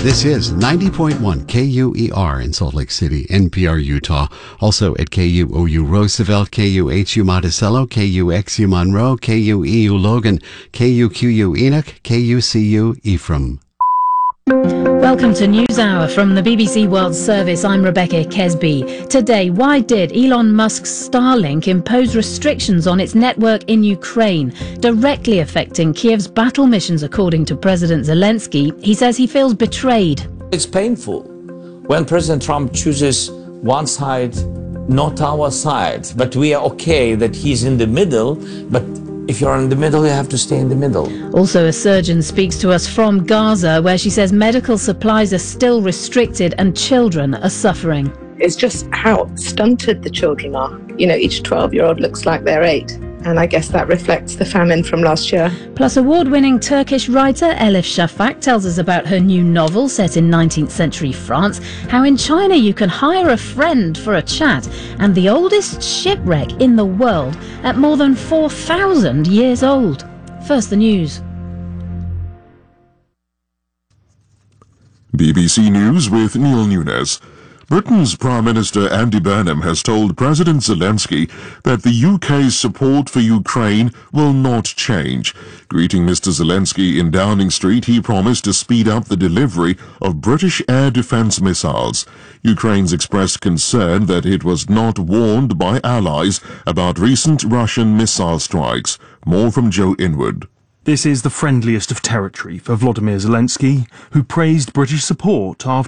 This is 90.1 KUER in Salt Lake City, NPR Utah. Also at KUOU Roosevelt, KUHU Monticello, KUXU Monroe, KUEU Logan, KUQU Enoch, KUCU Ephraim. Welcome to NewsHour from the BBC World Service. I'm Rebecca Kesby. Today, why did Elon Musk's Starlink impose restrictions on its network in Ukraine, directly affecting Kiev's battle missions, according to President Zelensky? He says he feels betrayed. It's painful when President Trump chooses one side, not our side. But we are okay that he's in the middle, but if you're in the middle, you have to stay in the middle. Also, a surgeon speaks to us from Gaza, where she says medical supplies are still restricted and children are suffering. It's just how stunted the children are. You know, each 12-year-old looks like they're 8. And I guess that reflects the famine from last year. Plus, award-winning Turkish writer Elif Shafak tells us about her new novel set in 19th century France, how in China you can hire a friend for a chat, and the oldest shipwreck in the world at more than 4,000 years old. First, the news. BBC News with Neil Nunes. Britain's Prime Minister Andy Burnham has told President Zelensky that the UK's support for Ukraine will not change. Greeting Mr. Zelensky in Downing Street, he promised to speed up the delivery of British air defence missiles. Ukraine's expressed concern that it was not warned by allies about recent Russian missile strikes. More from Joe Inwood. This is the friendliest of territory for Volodymyr Zelensky, who praised British support after